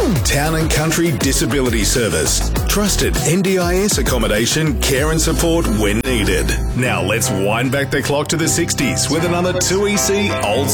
Town and Country Disability Service. Trusted NDIS accommodation, care and support when needed. Now let's wind back the clock to the 60s with another 2EC Old